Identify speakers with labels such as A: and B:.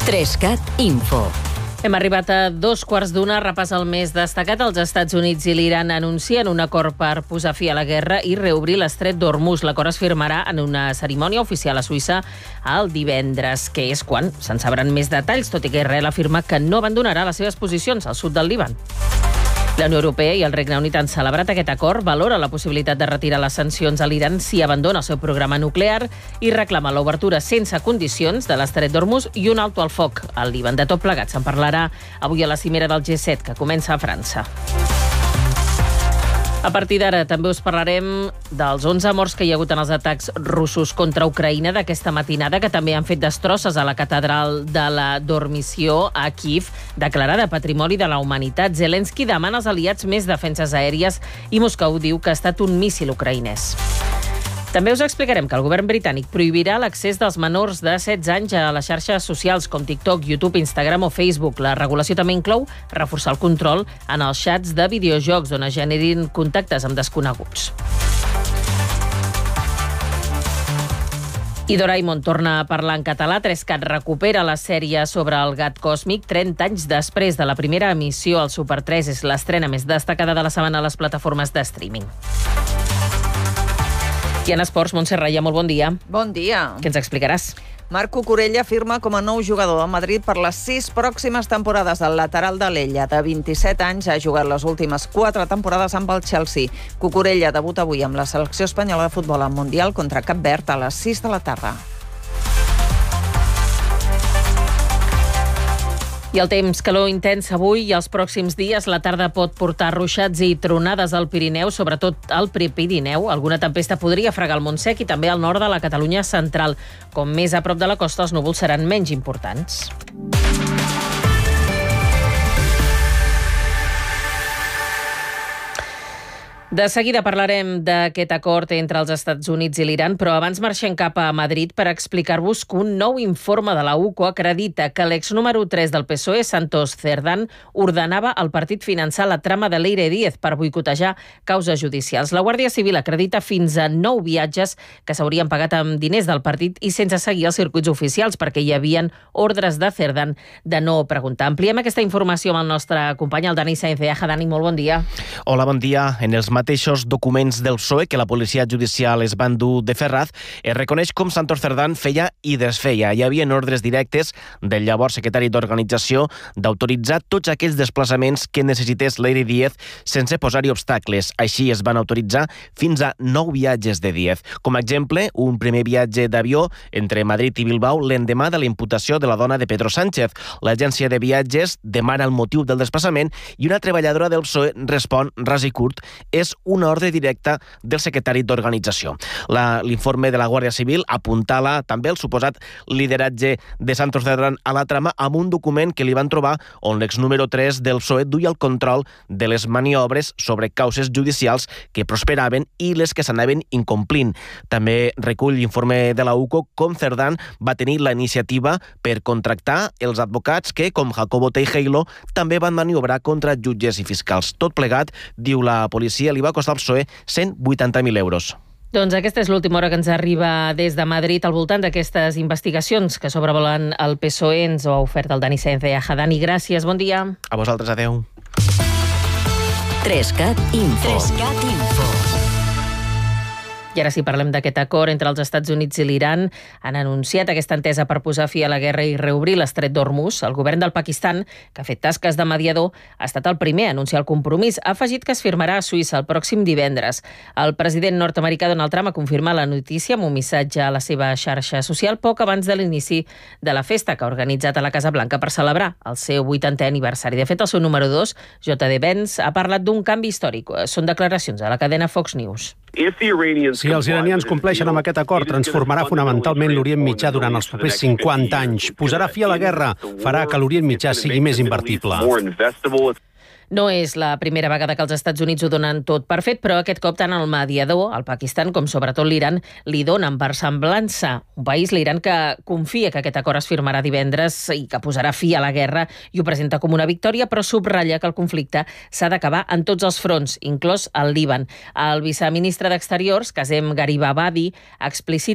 A: 3CAT Info.
B: Hem arribat a 2:15, repàs el més destacat. Els Estats Units i l'Iran anuncien un acord per posar fi a la guerra i reobrir l'estret d'Hormuz. L'acord es firmarà en una cerimònia oficial a Suïssa el divendres, que és quan se'n sabran més detalls, tot i que Israel afirma que no abandonarà les seves posicions al sud del Líban. La Unió Europea i el Regne Unit han celebrat aquest acord, valora la possibilitat de retirar les sancions a l'Iran si abandona el seu programa nuclear i reclama l'obertura sense condicions de l'estret d'Hormuz i un alto al foc al Líban. De tot plegat se'n parlarà avui a la cimera del G7, que comença a França. A partir d'ara també us parlarem dels 11 morts que hi ha hagut en els atacs russos contra Ucraïna d'aquesta matinada, que també han fet destrosses a la catedral de la Dormició a Kíev, declarada Patrimoni de la Humanitat. Zelensky demana als aliats més defenses aèries i Moscou diu que ha estat un míssil ucraïnès. També us explicarem que el govern britànic prohibirà l'accés dels menors de 16 anys a les xarxes socials com TikTok, YouTube, Instagram o Facebook. La regulació també inclou reforçar el control en els xats de videojocs on es generin contactes amb desconeguts. I Doraemon torna a parlar en català. 3CAT recupera la sèrie sobre el gat còsmic 30 anys després de la primera emissió al Super 3. És l'estrena més destacada de la setmana a les plataformes de streaming. I en esports, Montse Raya, molt bon dia.
C: Bon dia.
B: Què ens explicaràs?
C: Marc Cucurella firma com a nou jugador de Madrid per les 6 pròximes temporades. El lateral de l'Ella, de 27 anys, ha jugat les últimes 4 temporades amb el Chelsea. Cucurella debuta avui amb la selecció espanyola de futbol al Mundial contra Cap Verd a les 6 de la tarda.
B: I el temps, calor intens avui i els pròxims dies. La tarda pot portar ruixats i tronades al Pirineu, sobretot al Prepirineu. Alguna tempesta podria fregar el Montsec i també al nord de la Catalunya central. Com més a prop de la costa, els núvols seran menys importants. De seguida parlarem d'aquest acord entre els Estats Units i l'Iran, però abans marxem cap a Madrid per explicar-vos que un nou informe de la UCO acredita que l'ex número 3 del PSOE, Santos Cerdán, ordenava al partit finançar la trama de Leire Díez per boicotejar causes judicials. La Guàrdia Civil acredita fins a 9 viatges que s'haurien pagat amb diners del partit i sense seguir els circuits oficials, perquè hi havien ordres de Cerdán de no preguntar. Ampliem aquesta informació amb el nostre company, el Dani Sáenz de Aja. Dani, molt bon dia.
D: Hola, bon dia. En els mateixos documents del PSOE que la policia judicial es van dur de Ferraz, es reconeix com Santos Cerdán feia i desfeia. Hi havia ordres directes del llavors secretari d'Organització d'autoritzar tots aquells desplaçaments que necessités Leire Díez sense posar-hi obstacles. Així es van autoritzar fins a 9 viatges de Díez. Com a exemple, un primer viatge d'avió entre Madrid i Bilbao l'endemà de la imputació de la dona de Pedro Sánchez. L'agència de viatges demana el motiu del desplaçament i una treballadora del PSOE respon ras i curt: és una ordre directa del secretari d'Organització. L'informe de la Guàrdia Civil apuntala també el suposat lideratge de Santos Cerdán a la trama amb un document que li van trobar on l'ex número 3 del PSOE duia el control de les maniobres sobre causes judicials que prosperaven i les que s'anaven incomplint. També recull l'informe de la UCO com Cerdán va tenir la iniciativa per contractar els advocats que, com Jacobo Teijeiro, també van maniobrar contra jutges i fiscals. Tot plegat, diu la policia, li va costar al PSOE 180.000 euros.
B: Doncs aquesta és l'última hora que ens arriba des de Madrid al voltant d'aquestes investigacions que sobrevolen el PSOE. Ens ho ha ofert el Dani Sáenz de Aja. Dani, gràcies, bon dia.
D: A vosaltres, adeu.
A: 3CAT Info. 3CAT Info.
B: I ara sí, parlem d'aquest acord entre els Estats Units i l'Iran. Han anunciat aquesta entesa per posar fi a la guerra i reobrir l'estret d'Hormuz. El govern del Pakistan, que ha fet tasques de mediador, ha estat el primer a anunciar el compromís. Ha afegit que es firmarà a Suïssa el pròxim divendres. El president nord-americà Donald Trump ha confirmat la notícia amb un missatge a la seva xarxa social poc abans de l'inici de la festa que ha organitzat a la Casa Blanca per celebrar el seu 80è aniversari. De fet, el seu número 2, J.D. Vance, ha parlat d'un canvi històric. Són declaracions a la cadena Fox News.
E: Si els iranians compleixen amb aquest acord, transformarà fonamentalment l'Orient Mitjà durant els propers 50 anys. Posarà fi a la guerra, farà que l'Orient Mitjà sigui més invertible.
B: No és la primera vegada que els Estats Units ho donen tot per fet, però aquest cop tant el mediador, el Pakistan, com sobretot l'Iran, li donen per semblança. Un país, l'Iran, que confia que aquest acord es firmarà divendres i que posarà fi a la guerra i ho presenta com una victòria, però subratlla que el conflicte s'ha d'acabar en tots els fronts, inclòs el Líban. El viceministre d'Exteriors, Qasem Garibabadi, explicita